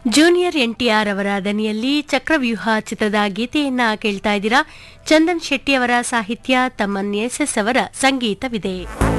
Junior NTR ಅವರ ದನಿಯಲ್ಲಿ ಚಕ್ರವ್ಯೂಹ ಚಿತ್ರದ ಗೀತೆಯನ್ನ ಕೇಳ್ತಾ ಇದ್ದೀರಾ. ಚಂದನ್ ಶೆಟ್ಟಿ ಅವರ ಸಾಹಿತ್ಯ, ತಮ್ಮನ್ ಎಸ್ ಎಸ್ ಅವರ ಸಂಗೀತವಿದೆ.